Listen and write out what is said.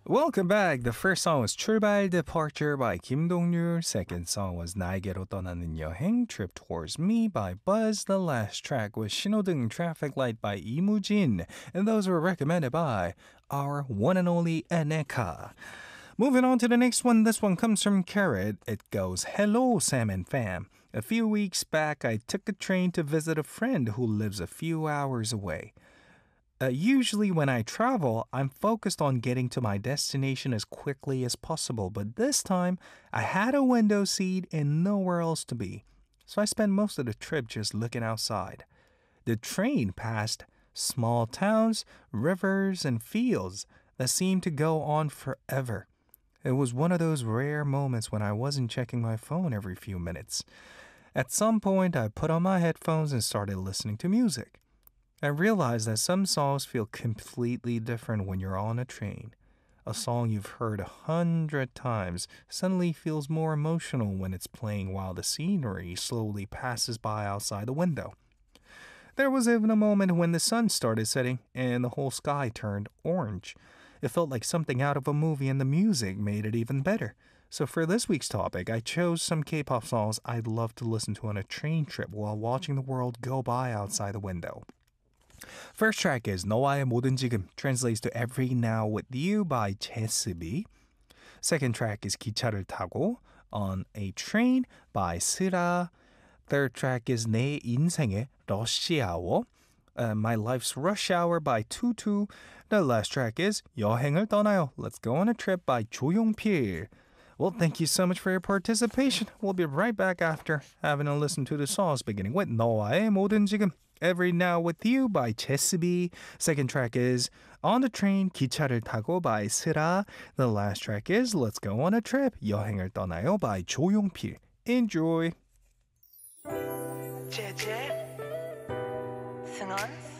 Welcome back. The first song was 출발 Departure by Kim Dong-ryul. Second song was 나에게로 떠나는 여행 Trip Towards Me by Buzz. The last track was 신호등 Traffic Light by 이무진. And those were recommended by our one and only Aneka. Moving on to the next one. This one comes from Carrot. It goes, Hello, Sam and Fam. A few weeks back, I took a train to visit a friend who lives a few hours away. Usually, when I travel, I'm focused on getting to my destination as quickly as possible, but this time I had a window seat and nowhere else to be. So I spent most of the trip just looking outside. The train passed small towns, rivers, and fields that seemed to go on forever. It was one of those rare moments when I wasn't checking my phone every few minutes. At some point, I put on my headphones and started listening to music. I realized that some songs feel completely different when you're on a train. A song you've heard 100 times suddenly feels more emotional when it's playing while the scenery slowly passes by outside the window. There was even a moment when the sun started setting and the whole sky turned orange. It felt like something out of a movie, and the music made it even better. So for this week's topic, I chose some K-pop songs I'd love to listen to on a train trip while watching the world go by outside the window. First track is 너와의 모든 지금, translates to Every Now With You by 제스비. Second track is 기차를 타고, On a Train by 스라. Third track is 내 인생의 rush hour, My Life's Rush Hour by Tutu. The last track is 여행을 떠나요, Let's Go on a Trip by 조용필. Well, thank you so much for your participation. We'll be right back after having a listen to the songs, beginning with 너와의 모든 지금, Every Now With You by 제스비. Second track is On the Train, 기차를 타고 by 스라. The last track is Let's Go on a Trip, 여행을 떠나요 by 조용필. Enjoy! 제제 승원